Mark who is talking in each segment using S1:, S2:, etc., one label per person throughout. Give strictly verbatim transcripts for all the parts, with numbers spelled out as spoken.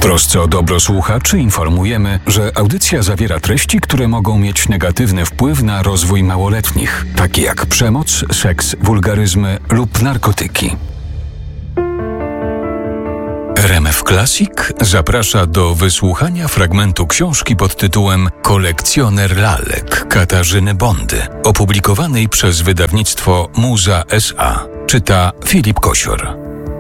S1: trosce o dobro słuchaczy informujemy, że audycja zawiera treści, które mogą mieć negatywny wpływ na rozwój małoletnich, takie jak przemoc, seks, wulgaryzmy lub narkotyki. R M F Classic zaprasza do wysłuchania fragmentu książki pod tytułem Kolekcjoner lalek Katarzyny Bondy, opublikowanej przez wydawnictwo Muza S A. Czyta Filip Kosior.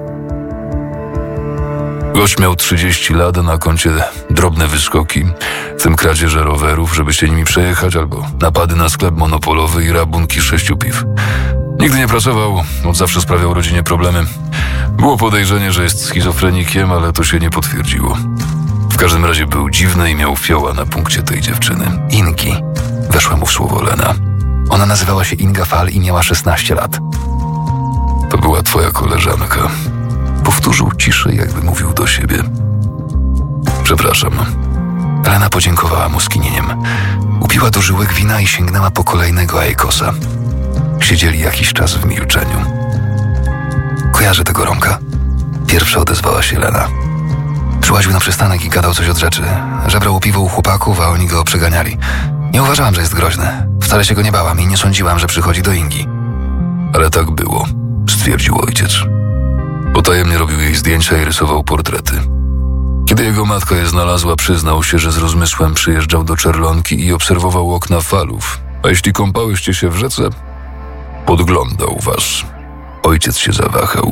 S2: Gość miał trzydzieści lat, a na koncie drobne wyskoki, w tym kradzieże rowerów, żeby się nimi przejechać, albo napady na sklep monopolowy i rabunki sześciu piw. Nigdy nie pracował, od zawsze sprawiał rodzinie problemy. Było podejrzenie, że jest schizofrenikiem, ale to się nie potwierdziło. W każdym razie był dziwny i miał fioła na punkcie tej dziewczyny.
S3: Ingi. Weszła mu w słowo Lena. Ona nazywała się Inga Fal i miała szesnaście lat.
S2: To była twoja koleżanka. Powtórzył ciszej, jakby mówił do siebie. Przepraszam.
S3: Lena podziękowała mu skinieniem. Upiła do żyłek wina i sięgnęła po kolejnego Aekosa. Siedzieli jakiś czas w milczeniu. Kojarzę tego Romka? Pierwsza odezwała się Lena. Przyłaził na przystanek i gadał coś od rzeczy. Żebrał piwo u chłopaków, a oni go przeganiali. Nie uważałam, że jest groźny. Wcale się go nie bałam i nie sądziłam, że przychodzi do Ingi.
S2: Ale tak było, stwierdził ojciec. Potajemnie robił jej zdjęcia i rysował portrety. Kiedy jego matka je znalazła, przyznał się, że z rozmysłem przyjeżdżał do Czerlonki i obserwował okna falów. A jeśli kąpałyście się w rzece, podglądał was. Ojciec się zawahał.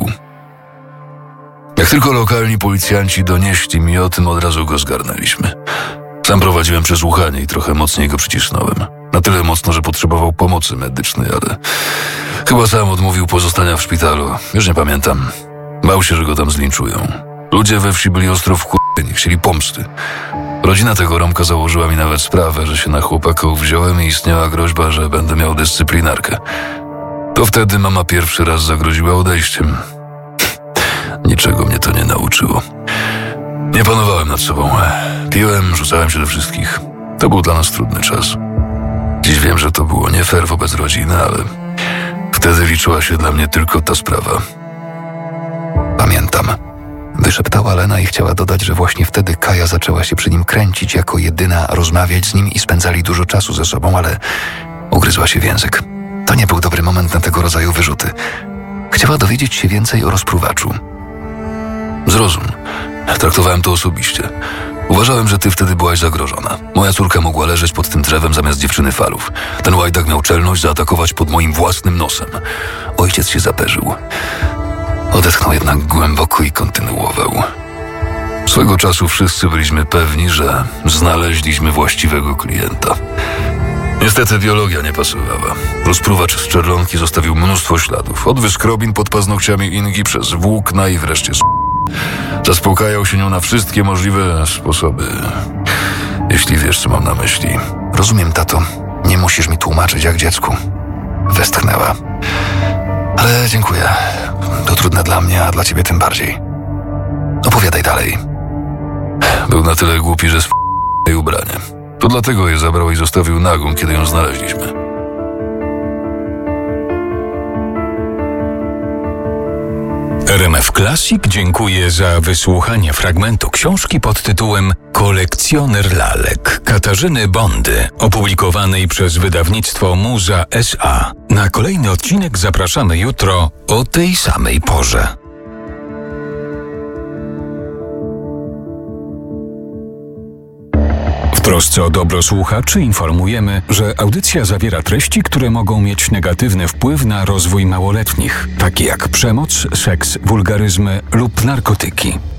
S2: Jak tylko lokalni policjanci donieśli mi o tym, od razu go zgarnęliśmy. Sam prowadziłem przesłuchanie i trochę mocniej go przycisnąłem. Na tyle mocno, że potrzebował pomocy medycznej, ale chyba sam odmówił pozostania w szpitalu. Już nie pamiętam. Bał się, że go tam zlinczują. Ludzie we wsi byli ostro wkurwieni, chcieli pomsty. Rodzina tego Romka założyła mi nawet sprawę, że się na chłopaków wziąłem i istniała groźba, że będę miał dyscyplinarkę. To wtedy mama pierwszy raz zagroziła odejściem. Niczego mnie to nie nauczyło. Nie panowałem nad sobą. Piłem, rzucałem się do wszystkich. To był dla nas trudny czas. Dziś wiem, że to było nie fair wobec rodziny, ale wtedy liczyła się dla mnie tylko ta sprawa.
S3: Pamiętam. Wyszeptała Lena i chciała dodać, że właśnie wtedy Kaja zaczęła się przy nim kręcić jako jedyna, rozmawiać z nim i spędzali dużo czasu ze sobą, ale ugryzła się w język. To nie był dobry moment na tego rodzaju wyrzuty. Chciała dowiedzieć się więcej o rozpruwaczu.
S2: Zrozum. Traktowałem to osobiście. Uważałem, że ty wtedy byłaś zagrożona. Moja córka mogła leżeć pod tym drzewem zamiast dziewczyny Falów. Ten łajdak miał czelność zaatakować pod moim własnym nosem. Ojciec się zaperzył. Odetchnął jednak głęboko i kontynuował. Swego czasu wszyscy byliśmy pewni, że znaleźliśmy właściwego klienta. Niestety biologia nie pasowała. Rozpruwacz z Czerlonki zostawił mnóstwo śladów. Od wyskrobin pod paznokciami Ingi przez włókna i wreszcie s***. Zaspokajał się nią na wszystkie możliwe sposoby. Jeśli wiesz, co mam na myśli.
S3: Rozumiem, tato. Nie musisz mi tłumaczyć jak dziecku. Westchnęła. Ale dziękuję. To trudne dla mnie, a dla ciebie tym bardziej. Opowiadaj dalej.
S2: Był na tyle głupi, że sp... jej ubranie. To dlatego je zabrał i zostawił nagą, kiedy ją znaleźliśmy.
S1: R M F Classic dziękuję za wysłuchanie fragmentu książki pod tytułem Kolekcjoner lalek Katarzyny Bondy, opublikowanej przez wydawnictwo Muza S A. Na kolejny odcinek zapraszamy jutro o tej samej porze. W trosce o dobro słuchaczy informujemy, że audycja zawiera treści, które mogą mieć negatywny wpływ na rozwój małoletnich, takie jak przemoc, seks, wulgaryzmy lub narkotyki.